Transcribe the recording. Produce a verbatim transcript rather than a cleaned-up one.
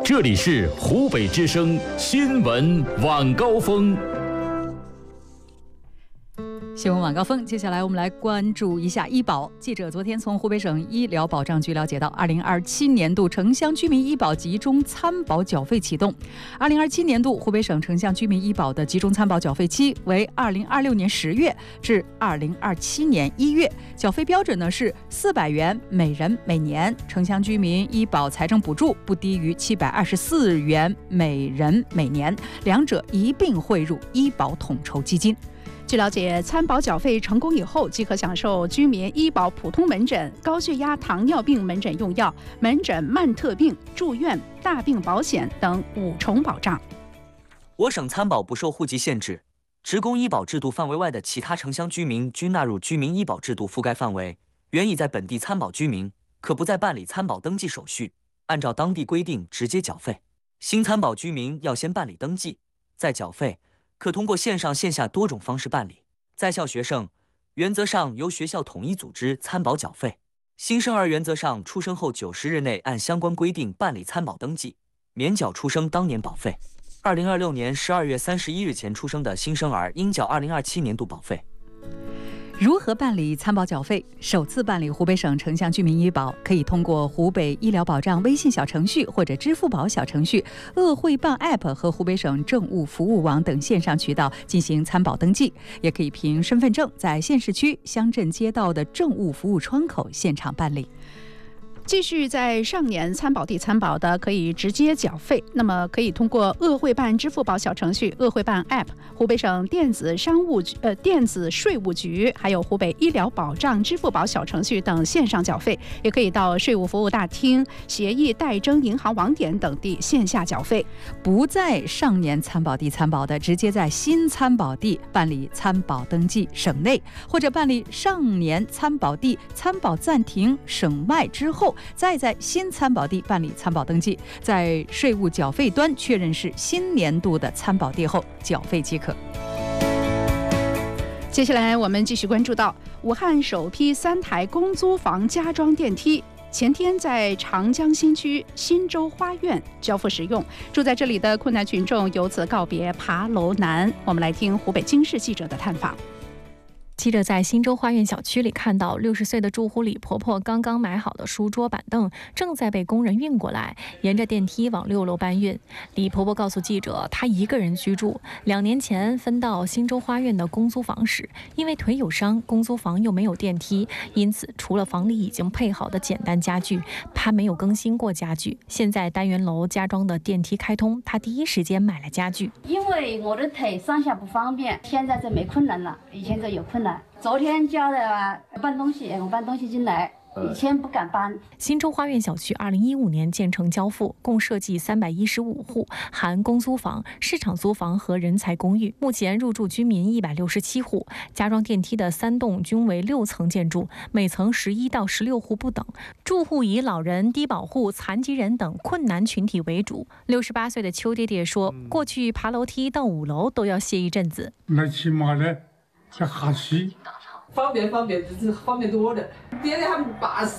这里是湖北之声新闻晚高峰。 新闻晚高峰，接下来我们来关注一下医保。记者昨天从湖北省医疗保障局了解到，二零二七年度城乡居民医保集中参保缴费启动。二零二七年度湖北省城乡居民医保的集中参保缴费期为二零二六年十月至二零二七年一月，缴费标准呢是四百元每人每年，城乡居民医保财政补助不低于七百二十四元每人每年，两者一并汇入医保统筹基金。 据了解，参保缴费成功以后，即可享受居民医保普通门诊、高血压、糖尿病门诊用药、门诊慢特病、住院、大病保险等五重保障。 我省参保不受户籍限制，职工医保制度范围外的其他城乡居民均纳入居民医保制度覆盖范围。原已在本地参保居民，可不再办理参保登记手续，按照当地规定直接缴费。新参保居民要先办理登记，再缴费。可通过线上线下多种方式办理。在校学生原则上由学校统一组织参保缴费，新生儿原则上出生后九十日内按相关规定办理参保登记，免缴出生当年保费。二零二六年十二月三十一日前出生的新生儿应缴二零二七年度保费。 如何办理参保缴费？首次办理湖北省城乡居民医保，可以通过湖北医疗保障微信小程序或者支付宝小程序、鄂汇办 App 和湖北省政务服务网等线上渠道进行参保登记，也可以凭身份证在县市区、乡镇街道的政务服务窗口现场办理。 继续在上年参保地参保的，可以直接缴费。那么可以通过鄂汇办支付宝小程序、鄂汇办 App、湖北省电子商务局、呃电子税务局，还有湖北医疗保障支付宝小程序等线上缴费，也可以到税务服务大厅、协议代征银行网点等地线下缴费。 不在上年参保地参保的，直接在新参保地办理参保登记省内，或者办理上年参保地参保暂停省外之后，再在新参保地办理参保登记，在税务缴费端确认是新年度的参保地后缴费即可。 接下来我们继续关注到武汉首批三台公租房加装电梯前天在长江新区新洲花苑交付使用，住在这里的困难群众由此告别爬楼难。我们来听湖北经视记者的探访。 记者在新洲花苑小区里看到，六十岁的住户李婆婆刚刚买好的书桌板凳正在被工人运过来，沿着电梯往六楼搬运。李婆婆告诉记者，她一个人居住，两年前分到新洲花苑的公租房时，因为腿有伤，公租房又没有电梯，因此除了房里已经配好的简单家具，她没有更新过家具。现在单元楼加装的电梯开通，她第一时间买了家具。 因为我的腿上下不方便，现在这没困难了，以前这有困难。昨天叫的搬东西，我搬东西进来，以前不敢搬。 新洲花苑小区二零一五年建成交付，共设计三百一十五户，含公租房、市场租房和人才公寓。目前入住居民一百六十七户，加装电梯的三栋均为六层建筑，每层十一到十六户不等。住户以老人、低保户、残疾人等困难群体为主。六十八岁的邱爹爹说，过去爬楼梯到五楼都要歇一阵子。 那起码呢，这哈西。 方便方便，这是方便多的。爹爹还八十。